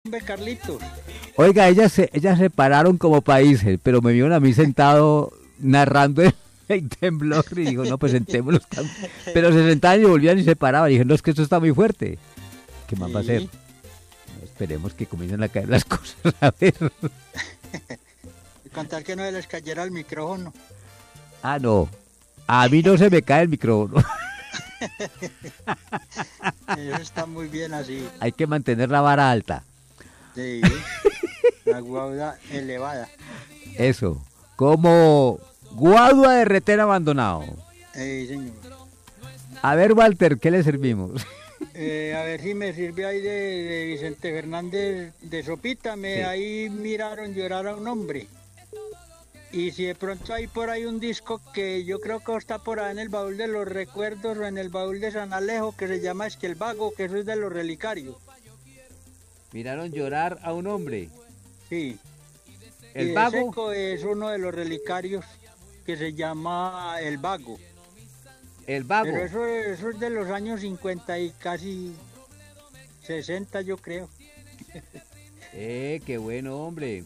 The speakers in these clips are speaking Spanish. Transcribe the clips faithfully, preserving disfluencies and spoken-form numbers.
hombre, Carlitos. Oiga, ellas se, ellas se pararon como países, pero me vieron a mí sentado narrando el, el temblor y dijo, no, pues sentémonos. Pero se sentaban y volvían y se paraban. Y dije, no, es que esto está muy fuerte. ¿Qué más Sí. va a ser? No, esperemos que comiencen a caer las cosas, a ver. Con tal que no se les cayera el micrófono. Ah, no. A mí no se me cae el micrófono. Eso está muy bien así. Hay que mantener la vara alta. Sí. La guauda elevada. Eso. Como guadua de retén abandonado. Eh, señor. A ver, Walter, ¿qué le servimos? Eh, a ver si me sirve ahí de, de Vicente Fernández de sopita. Me Sí. ahí miraron llorar a un hombre. Y si de pronto hay por ahí un disco que yo creo que está por ahí en el baúl de los recuerdos o en el baúl de San Alejo, que se llama Es que el Vago, que eso es de los relicarios. Miraron llorar a un hombre. Sí. El Y Vago. ese co- es uno de los relicarios que se llama El Vago. El Vago. Pero eso, eso es de los años cincuenta y casi sesenta, yo creo. Eh, qué bueno, hombre.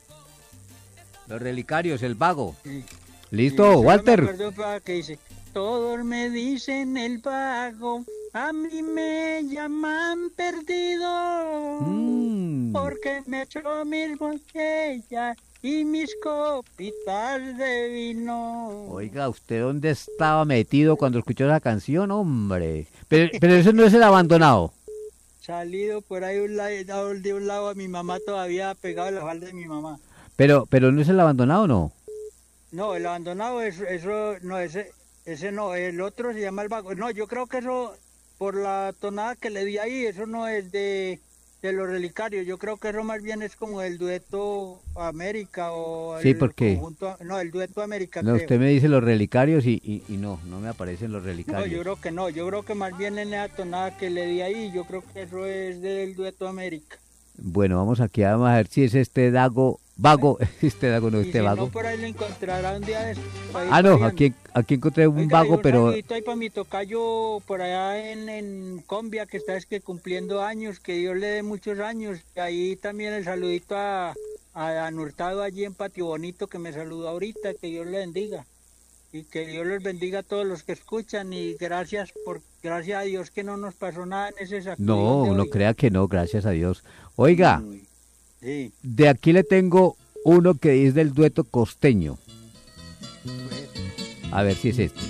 Los relicarios, el Vago. Sí. Listo, Sí, yo Walter. me acuerdo pa- que dice, todos me dicen el Vago, a mí me llaman perdido, Mm. porque me echo mis botellas y mis copitas de vino. Oiga, ¿usted dónde estaba metido cuando escuchó esa canción, hombre? Pero, pero eso no es el abandonado. Salido por ahí un lado, de un lado a mi mamá todavía pegado a la falda de mi mamá. Pero, pero no es el abandonado, ¿no? No, el abandonado, eso, eso no, ese, ese no, el otro se llama el Vago. No, yo creo que eso, por la tonada que le di ahí, eso no es de, de los relicarios. Yo creo que eso más bien es como el dueto América o Sí, el ¿por qué? conjunto, no, el dueto América, No, creo. usted me dice los relicarios y, y, y no, no me aparecen los No, relicarios. yo creo que no, yo creo que más bien en esa tonada que le di ahí, yo creo que eso es del dueto América. Bueno, vamos aquí vamos a ver si es este Dago, Vago, este Dago no, Y este si Vago. no, por ahí lo encontrará un día de estos, ahí Ah, no, corriendo. aquí, aquí encontré un Oiga, y Vago, un pero saludito ahí para mi tocayo por allá en, en Combia, que está es que cumpliendo años, que Dios le dé muchos años. Y ahí también el saludito a, a, a Nurtado allí en Patio Bonito, que me saludó ahorita, que Dios le bendiga. Y que Dios los bendiga a todos los que escuchan. Y gracias por gracias a Dios que no nos pasó nada en ese sacudón no, de no hoy. crea que no, gracias a Dios. Oiga, Mm, Sí, de aquí le tengo uno que es del dueto costeño. pues, A ver si es este.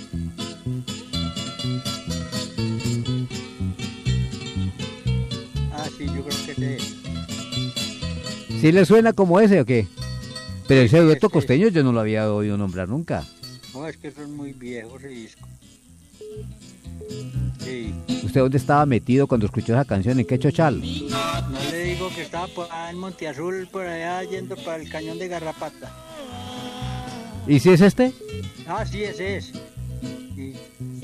ah, sí, yo creo que ese es. ¿Sí le suena como ese o qué? Pero ese Sí, dueto ese es. costeño yo no lo había oído nombrar nunca. No, es que son muy viejos ese disco. Sí. ¿Usted dónde estaba metido cuando escuchó esa canción? ¿En qué chochal? No le digo que estaba por allá en Monteazul, por allá yendo para el cañón de Garrapata. ¿Y si es este? Ah, sí, ese es. Sí.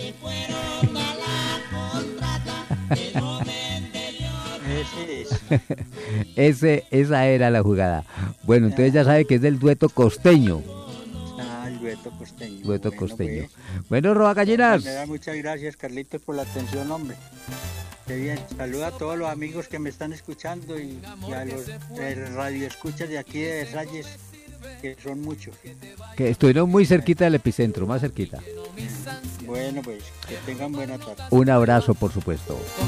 Ese es. Ese, esa era la jugada. Bueno, entonces ya sabe que es del dueto costeño. Ah, el dueto costeño. Dueto Bueno, costeño. pues. Bueno, Roba Gallinas. Primera, muchas gracias, Carlitos, por la atención, hombre. Qué bien. Saluda a todos los amigos que me están escuchando y, y a los eh, radioescuchas de aquí de Versalles, que son muchos. Que estuvieron muy cerquita del epicentro, más cerquita. Bueno, pues que tengan buena tarde. Un abrazo, por supuesto.